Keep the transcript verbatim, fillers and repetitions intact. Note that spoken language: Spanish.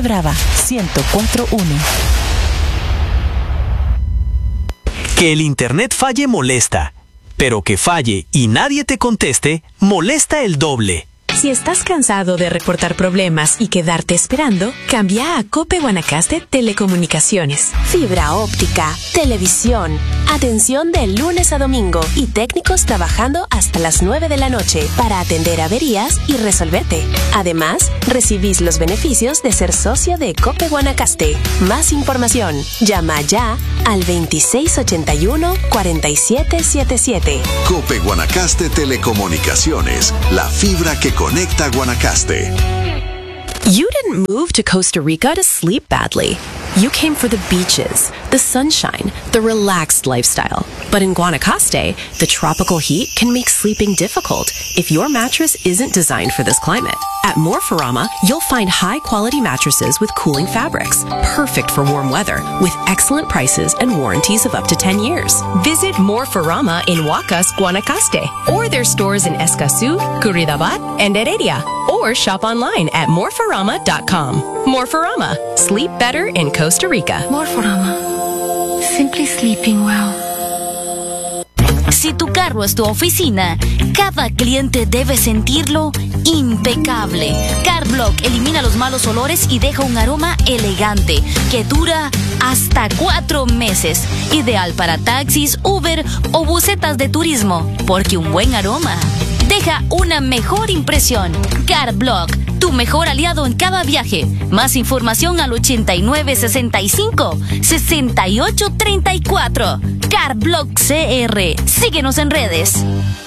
Brava ciento cuatro punto uno. Que el internet falle molesta, pero que falle y nadie te conteste molesta el doble. Si estás cansado de reportar problemas y quedarte esperando, cambia a Cope Guanacaste Telecomunicaciones. Fibra óptica, televisión, atención de lunes a domingo y técnicos trabajando hasta las nueve de la noche para atender averías y resolverte. Además, recibís los beneficios de ser socio de Cope Guanacaste. Más información, llama ya al veintiséis ochenta y uno, cuarenta y siete setenta y siete. Cope Guanacaste Telecomunicaciones, la fibra que conecta Guanacaste. You didn't move to Costa Rica to sleep badly. You came for the beaches, the sunshine, the relaxed lifestyle. But in Guanacaste, the tropical heat can make sleeping difficult if your mattress isn't designed for this climate. At Morpharama, you'll find high-quality mattresses with cooling fabrics, perfect for warm weather, with excellent prices and warranties of up to ten years. Visit Morpharama in Huacas, Guanacaste, or their stores in Escazú, Curridabat, and Heredia, or shop online at morpharama dot com. Morpharama, sleep better in Costa Rica. Morpharama, simply sleeping well. Si tu carro es tu oficina, cada cliente debe sentirlo impecable. CarBlock elimina los malos olores y deja un aroma elegante que dura hasta cuatro meses. Ideal para taxis, Uber o busetas de turismo, porque un buen aroma deja una mejor impresión. CarBlock, tu mejor aliado en cada viaje. Más información al ochenta y nueve sesenta y cinco, sesenta y ocho treinta y cuatro. CarBlock C R. Síguenos en redes.